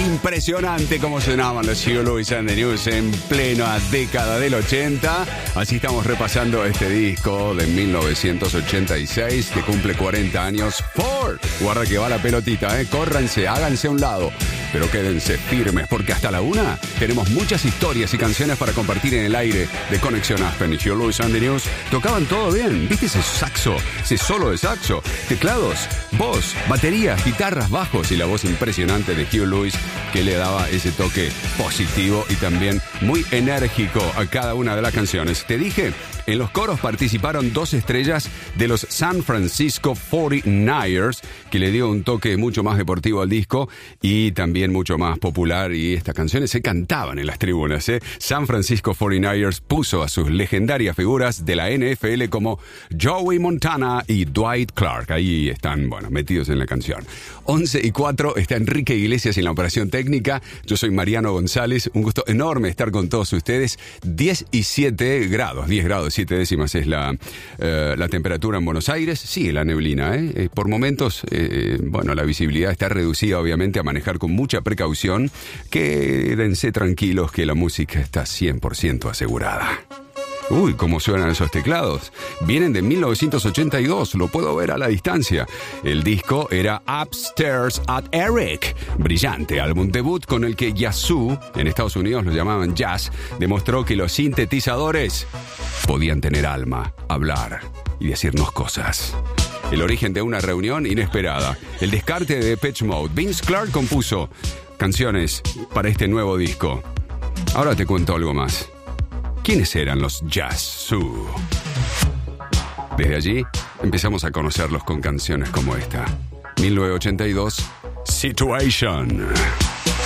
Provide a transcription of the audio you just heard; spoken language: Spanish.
Impresionante cómo sonaban los Huey Lewis and the News en plena década del 80. Así estamos repasando este disco de 1986 que cumple 40 años. Ford, guarda que va la pelotita, córranse, háganse a un lado. Pero quédense firmes porque hasta la 1 tenemos muchas historias y canciones para compartir en el aire de Conexión Aspen. Y Huey Lewis and the News tocaban todo bien. ¿Viste ese saxo? Ese solo de saxo. Teclados, voz, baterías, guitarras, bajos y la voz impresionante de Huey Lewis que le daba ese toque positivo y también muy enérgico a cada una de las canciones. Te dije, en los coros participaron 2 estrellas de los San Francisco 49ers, que le dio un toque mucho más deportivo al disco y también mucho más popular, y estas canciones se cantaban en las tribunas. San Francisco 49ers puso a sus legendarias figuras de la NFL como Joey Montana y Dwight Clark. Ahí están, metidos en la canción. 11:04 está Enrique Iglesias en la operación técnica. Yo soy Mariano González. Un gusto enorme estar con todos ustedes. 10 grados 7 décimas es la temperatura en Buenos Aires. Sigue la neblina, por momentos, la visibilidad está reducida, obviamente, a manejar con mucha precaución. Quédense tranquilos que la música está 100% asegurada. Uy, cómo suenan esos teclados. Vienen de 1982, lo puedo ver a la distancia. El disco era Upstairs at Eric. Brillante álbum debut con el que Yazoo, en Estados Unidos lo llamaban jazz, demostró que los sintetizadores podían tener alma, hablar y decirnos cosas. El origen de una reunión inesperada. El descarte de Depeche Mode. Vince Clarke compuso canciones para este nuevo disco. Ahora te cuento algo más. ¿Quiénes eran los Yazoo? Desde allí empezamos a conocerlos con canciones como esta. 1982, Situation.